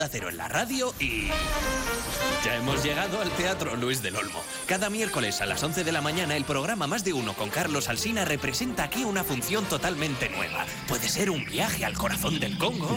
Cero en la radio y... ya hemos llegado al Teatro Luis del Olmo. Cada miércoles a las 11 de la mañana el programa Más de Uno con Carlos Alsina representa aquí una función totalmente nueva. Puede ser un viaje al corazón del Congo,